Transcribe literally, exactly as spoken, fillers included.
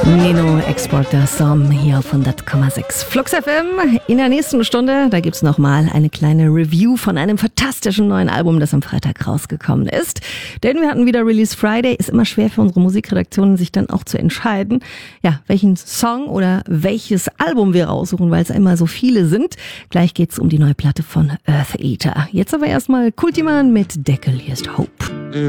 Nino Exporter Som hier auf hundert Komma sechs Flux F M. In der nächsten Stunde, da gibt's nochmal eine kleine Review von einem fantastischen neuen Album, das am Freitag rausgekommen ist. Denn wir hatten wieder Release Friday. Ist immer schwer für unsere Musikredaktionen, sich dann auch zu entscheiden, ja, welchen Song oder welches Album wir raussuchen, weil es immer so viele sind. Gleich geht's um die neue Platte von Earth Eater. Jetzt aber erstmal Kultiman mit Deckel. Hier ist Hope.